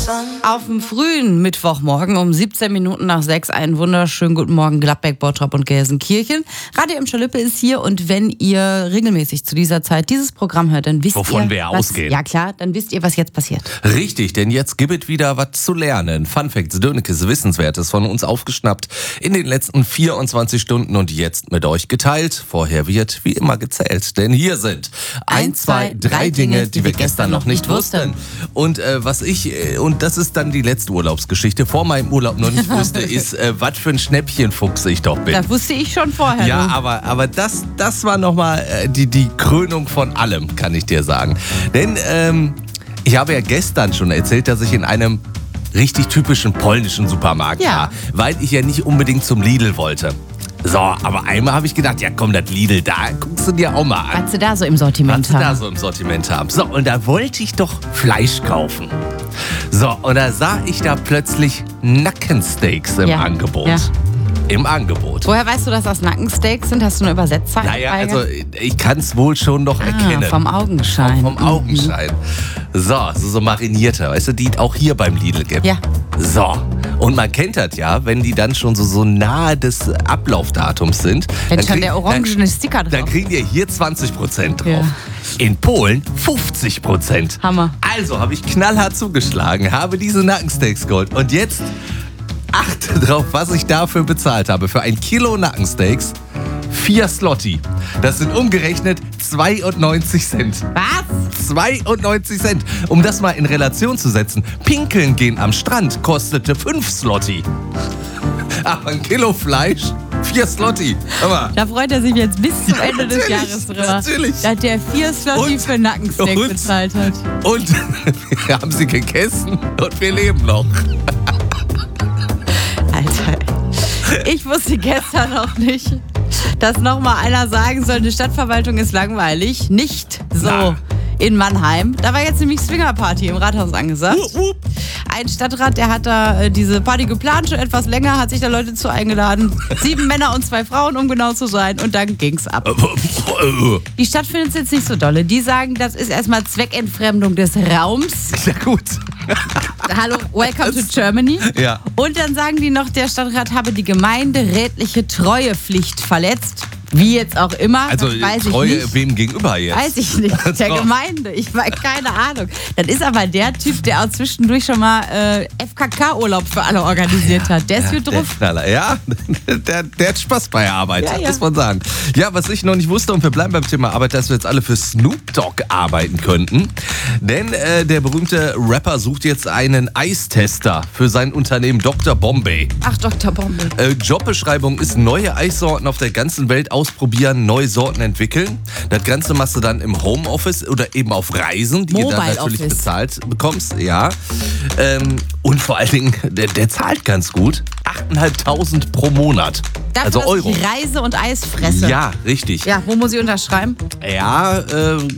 Auf dem frühen Mittwochmorgen um 17 Minuten nach 6 einen wunderschönen guten Morgen Gladbeck, Bottrop und Gelsenkirchen. Radio M. Schalippe ist hier und wenn ihr regelmäßig zu dieser Zeit dieses Programm hört, dann wisst wovon wir ausgehen. Ja klar, dann wisst ihr, was jetzt passiert. Richtig, denn jetzt gibt es wieder was zu lernen. Fun Facts, Dönekes, Wissenswertes von uns aufgeschnappt in den letzten 24 Stunden und jetzt mit euch geteilt. Vorher wird wie immer gezählt, denn hier sind 1, 2, 3 Dinge, die wir gestern noch nicht wussten. Und und das ist dann die letzte Urlaubsgeschichte, vor meinem Urlaub noch nicht wusste, ist, was für ein Schnäppchenfuchs ich doch bin. Das wusste ich schon vorher. Ja, aber das war nochmal die Krönung von allem, kann ich dir sagen. Denn ich habe ja gestern schon erzählt, dass ich in einem richtig typischen polnischen Supermarkt war, weil ich ja nicht unbedingt zum Lidl wollte. So, aber einmal habe ich gedacht, ja komm, das Lidl, da guckst du dir auch mal an. Was sie da so im Sortiment haben. So, und da wollte ich doch Fleisch kaufen. So, und da sah ich da plötzlich Nackensteaks im Angebot. Ja. Im Angebot. Woher weißt du, dass das Nackensteaks sind? Hast du eine Übersetzer? Naja, also ich kann es wohl schon noch erkennen. Vom Augenschein. Vom Augenschein. So marinierte, weißt du, die es auch hier beim Lidl gibt. Ja. So, und man kennt das ja, wenn die dann schon so nahe des Ablaufdatums sind. Wenn schon der orangene Sticker drauf. Dann kriegen die hier 20% drauf. Ja. In Polen 50%. Hammer. Also habe ich knallhart zugeschlagen, habe diese Nackensteaks geholt und jetzt achte drauf, was ich dafür bezahlt habe. Für 1 Kilo Nackensteaks 4 Zloty. Das sind umgerechnet 92 Cent. Was? 92 Cent. Um das mal in Relation zu setzen. Pinkeln gehen am Strand kostete 5 Zloty. Aber 1 Kilo Fleisch 4 Zloty. Da freut er sich jetzt bis zum Ende des Jahres drüber. Natürlich. Dass der 4 Zloty für Nackensteak bezahlt hat. Und wir haben sie gegessen und wir leben noch. Alter, ich wusste gestern noch nicht, dass nochmal einer sagen soll, eine Stadtverwaltung ist langweilig. Nicht so in Mannheim. Da war jetzt nämlich Swingerparty im Rathaus angesagt. Ein Stadtrat, der hat da diese Party geplant, schon etwas länger, hat sich da Leute zu eingeladen. 7 Männer und 2 Frauen, um genau zu sein. Und dann ging's ab. Die Stadt findet es jetzt nicht so dolle. Die sagen, das ist erstmal Zweckentfremdung des Raums. Ja gut. Hallo, welcome to Germany. Ja. Und dann sagen die noch, der Stadtrat habe die gemeinderätliche Treuepflicht verletzt. Wie jetzt auch immer. Also weiß Treue ich nicht. wem gegenüber jetzt? Weiß ich nicht. Der Gemeinde. Ich weiß keine Ahnung. Das ist aber der Typ, der auch zwischendurch schon mal FKK-Urlaub für alle organisiert hat. Der ist gut drauf. Ja, der hat Spaß bei der Arbeit, muss man sagen. Ja, was ich noch nicht wusste, und wir bleiben beim Thema Arbeit, dass wir jetzt alle für Snoop Dogg arbeiten könnten. Denn der berühmte Rapper sucht jetzt einen Eistester für sein Unternehmen Dr. Bombay. Ach, Dr. Bombay. Jobbeschreibung ist neue Eissorten auf der ganzen Welt ausprobieren, neue Sorten entwickeln. Das Ganze machst du dann im Homeoffice oder eben auf Reisen, die du dann natürlich bezahlt bekommst. Ja. Und vor allen Dingen, der zahlt ganz gut. 8.500 pro Monat. Dafür, also Euro. Ich Reise und Eis fresse. Ja, richtig. Ja, wo muss ich unterschreiben? Ja,